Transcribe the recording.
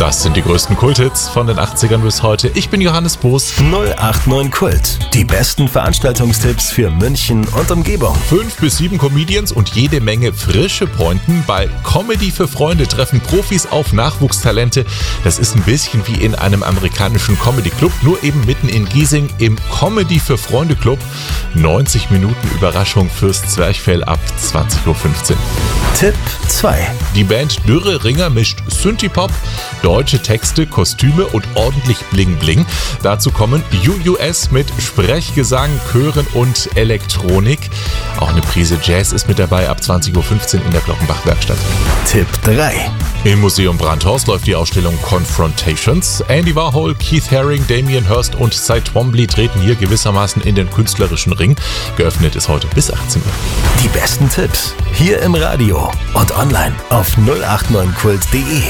Das sind die größten Kulthits von den 80ern bis heute. Ich bin Johannes Boos. 089 Kult. Die besten Veranstaltungstipps für München und Umgebung. 5 bis 7 Comedians und jede Menge frische Pointen. Bei Comedy für Freunde treffen Profis auf Nachwuchstalente. Das ist ein bisschen wie in einem amerikanischen Comedy-Club, nur eben mitten in Giesing im Comedy für Freunde Club. 90 Minuten Überraschung fürs Zwerchfell ab 20.15 Uhr. Tipp 2. Die Band Dürre Ringer mischt Synthie-Pop, deutsche Texte, Kostüme und ordentlich Bling-Bling. Dazu kommen UUS mit Sprechgesang, Chören und Elektronik. Auch eine Prise Jazz ist mit dabei ab 20.15 Uhr in der Glockenbach-Werkstatt. Tipp 3. Im Museum Brandhorst läuft die Ausstellung Confrontations. Andy Warhol, Keith Haring, Damien Hirst und Cy Twombly treten hier gewissermaßen in den künstlerischen Ring. Geöffnet ist heute bis 18 Uhr. Die besten Tipps hier im Radio und online auf 089kult.de.